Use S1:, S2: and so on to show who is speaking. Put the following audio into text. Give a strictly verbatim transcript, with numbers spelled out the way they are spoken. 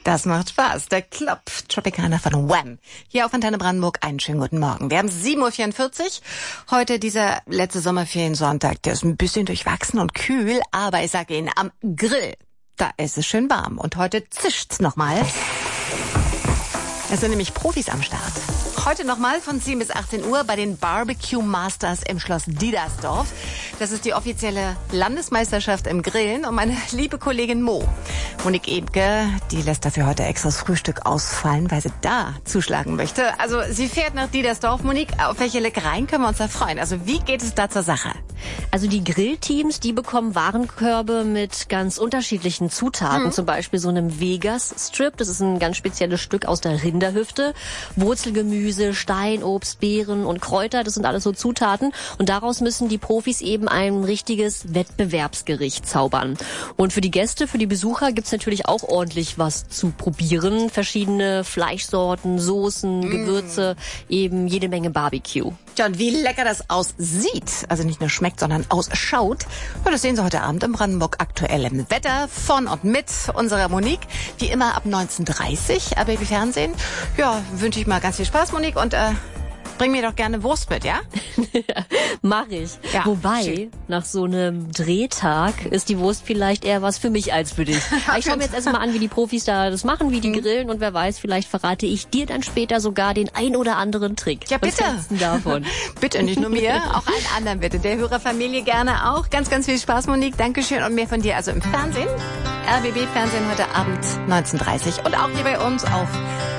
S1: Das macht Spaß. Der Club Tropicana von Wham. Hier auf Antenne Brandenburg. Einen schönen guten Morgen. Wir haben sieben Uhr vierundvierzig. Heute dieser letzte Sommerferiensonntag. Der ist ein bisschen durchwachsen und kühl, aber ich sage Ihnen, am Grill, da ist es schön warm. Und heute zischt's nochmal. Es sind nämlich Profis am Start. Heute nochmal von zehn bis achtzehn Uhr bei den Barbecue Masters im Schloss Diedersdorf. Das ist die offizielle Landesmeisterschaft im Grillen. Und meine liebe Kollegin Mo, Monique Ebke, die lässt dafür heute extra das Frühstück ausfallen, weil sie da zuschlagen möchte. Also sie fährt nach Diedersdorf. Monique, auf welche Leckereien können wir uns da freuen? Also wie geht es da zur Sache?
S2: Also die Grillteams, die bekommen Warenkörbe mit ganz unterschiedlichen Zutaten. Mhm. Zum Beispiel so einem Vegas Strip. Das ist ein ganz spezielles Stück aus der Rinderhüfte. Wurzelgemüse, Steinobst, Beeren und Kräuter, das sind alles so Zutaten. Und daraus müssen die Profis eben ein richtiges Wettbewerbsgericht zaubern. Und für die Gäste, für die Besucher gibt's natürlich auch ordentlich was zu probieren. Verschiedene Fleischsorten, Soßen, mm. Gewürze, eben jede Menge Barbecue.
S1: Ja, und wie lecker das aussieht, also nicht nur schmeckt, sondern ausschaut, ja, das sehen Sie heute Abend im Brandenburg aktuellem Wetter von und mit unserer Monique. Wie immer ab neunzehn Uhr dreißig, aber im Fernsehen. Ja, wünsche ich mal ganz viel Spaß, Monique, und äh, bring mir doch gerne Wurst mit, ja?
S2: Mach ich.
S1: Ja,
S2: Wobei,
S1: schön.
S2: nach so einem Drehtag ist die Wurst vielleicht eher was für mich als für dich. Ich schaue mir jetzt erstmal an, wie die Profis da das machen, wie die mhm. grillen, und wer weiß, vielleicht verrate ich dir dann später sogar den ein oder anderen Trick.
S1: Ja, bitte.
S2: Was hältst du davon?
S1: Bitte, nicht nur mir, auch allen anderen bitte. Der Hörerfamilie gerne auch. Ganz, ganz viel Spaß, Monique. Dankeschön, und mehr von dir. Also im Fernsehen, R B B Fernsehen heute Abend neunzehn Uhr dreißig und auch hier bei uns auf